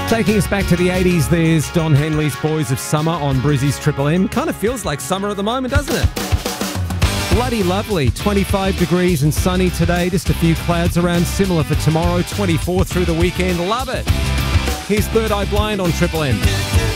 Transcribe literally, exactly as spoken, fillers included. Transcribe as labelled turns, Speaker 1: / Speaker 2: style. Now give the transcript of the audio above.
Speaker 1: Taking us back to the eighties, there's Don Henley's Boys of Summer on Brizzy's Triple M. Kind of feels like summer at the moment, doesn't it? Bloody lovely. twenty-five degrees and sunny today. Just a few clouds around. Similar for tomorrow. twenty-four through the weekend. Love it. Here's Third Eye Blind on Triple M.